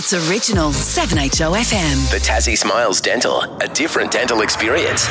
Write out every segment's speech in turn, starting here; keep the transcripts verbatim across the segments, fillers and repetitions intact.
Hobart's original seven H O F M. The Tassie Smiles Dental, a different dental experience.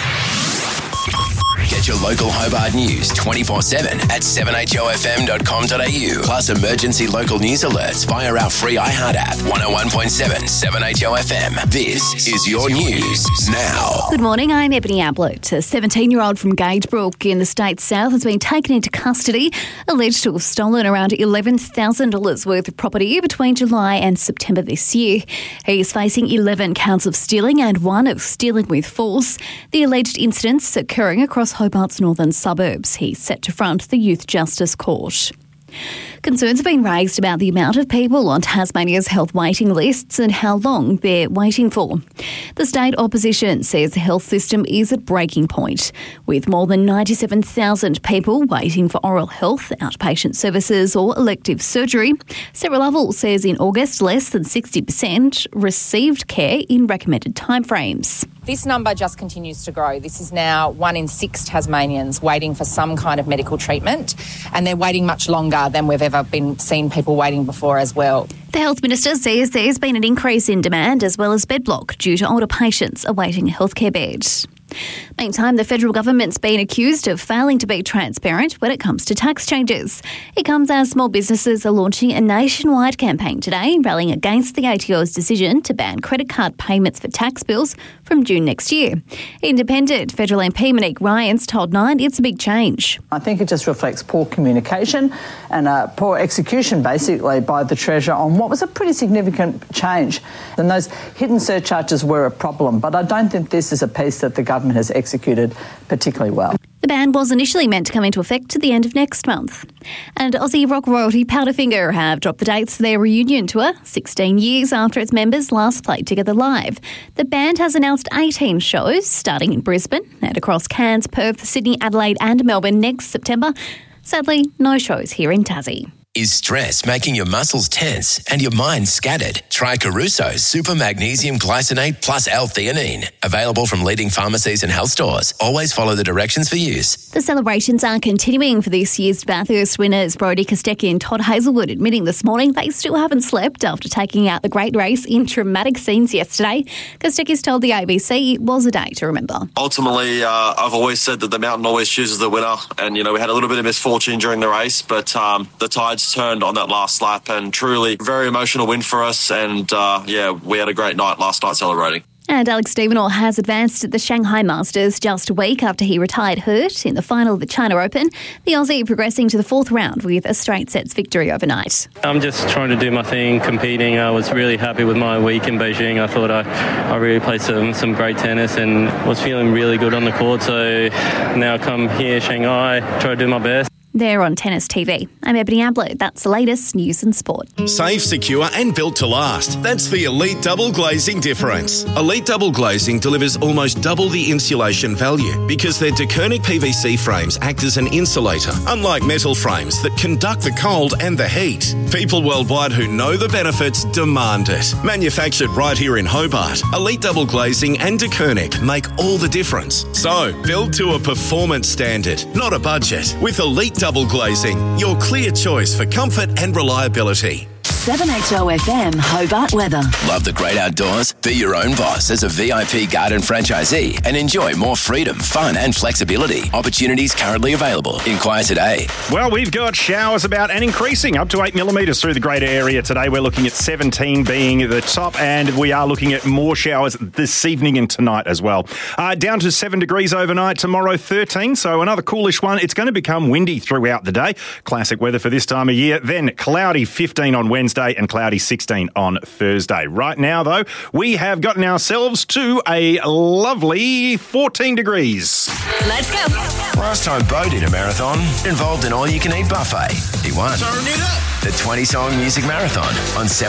Get your local Hobart news twenty-four seven at seven h o f m dot com dot a u. Plus emergency local news alerts via our free iHeart app. one oh one point seven seven H O F M. This is your news now. Good morning, I'm Ebony Ablett. A seventeen-year-old from Gadebrook in the State South has been taken into custody, alleged to have stolen around eleven thousand dollars worth of property between July and September this year. He is facing eleven counts of stealing and one of stealing with force. The alleged incidents occurring across Hobart's northern suburbs. He's set to front the Youth Justice Court. Concerns have been raised about the amount of people on Tasmania's health waiting lists and how long they're waiting for. The state opposition says the health system is at breaking point, with more than ninety-seven thousand people waiting for oral health, outpatient services or elective surgery. Sarah Lovell says in August, less than sixty percent received care in recommended timeframes. This number just continues to grow. This is now one in six Tasmanians waiting for some kind of medical treatment, and they're waiting much longer than we've ever been seen people waiting before as well. The Health Minister says there's been an increase in demand as well as bed block due to older patients awaiting a healthcare bed. Meantime, the federal government's been accused of failing to be transparent when it comes to tax changes. It comes as small businesses are launching a nationwide campaign today, rallying against the A T O's decision to ban credit card payments for tax bills from June next year. Independent federal M P Monique Ryans told Nine it's a big change. I think it just reflects poor communication and uh, poor execution, basically, by the Treasurer on what was a pretty significant change. And those hidden surcharges were a problem, but I don't think this is a piece that the government has executed particularly well. The ban was initially meant to come into effect at the end of next month. And Aussie rock royalty Powderfinger have dropped the dates for their reunion tour, sixteen years after its members last played together live. The band has announced eighteen shows, starting in Brisbane and across Cairns, Perth, Sydney, Adelaide and Melbourne next September. Sadly, no shows here in Tassie. Is stress making your muscles tense and your mind scattered? Try Caruso's Super Magnesium Glycinate plus L-theanine. Available from leading pharmacies and health stores. Always follow the directions for use. The celebrations are continuing for this year's Bathurst winners. Brodie Kostecki and Todd Hazelwood admitting this morning they still haven't slept after taking out the great race in dramatic scenes yesterday. Kostecki's told the A B C it was a day to remember. Ultimately, uh, I've always said that the mountain always chooses the winner. And, you know, we had a little bit of misfortune during the race, but um, the tides turned on that last lap, and truly very emotional win for us. And uh, yeah, we had a great night last night celebrating. And Alex Stevenor has advanced at the Shanghai Masters just a week after he retired hurt in the final of the China Open. The Aussie progressing to the fourth round with a straight sets victory overnight. I'm just trying to do my thing, competing. I was really happy with my week in Beijing. I thought I, I really played some, some great tennis and was feeling really good on the court. So now I come here, Shanghai, try to do my best. They're on Tennis T V. I'm Ebony Ablett. That's the latest news and sport. Safe, secure and built to last. That's the Elite Double Glazing difference. Elite Double Glazing delivers almost double the insulation value because their Dekernic P V C frames act as an insulator, unlike metal frames that conduct the cold and the heat. People worldwide who know the benefits demand it. Manufactured right here in Hobart, Elite Double Glazing and Dekernic make all the difference. So, build to a performance standard, not a budget. With Elite Double Glazing, your clear choice for comfort and reliability. seven H O F M Hobart weather. Love the great outdoors? Be your own boss as a V I P garden franchisee and enjoy more freedom, fun and flexibility. Opportunities currently available. Inquire today. Well, we've got showers about and increasing up to eight millimetres through the greater area today. We're looking at seventeen being the top, and we are looking at more showers this evening and tonight as well. Uh, down to seven degrees overnight, tomorrow thirteen, so another coolish one. It's going to become windy throughout the day. Classic weather for this time of year. Then cloudy fifteen on Wednesday and cloudy sixteen on Thursday. Right now, though, we have gotten ourselves to a lovely fourteen degrees. Let's go. Last time Bo did a marathon involved an all-you-can-eat buffet. He won. The twenty-song music marathon on seven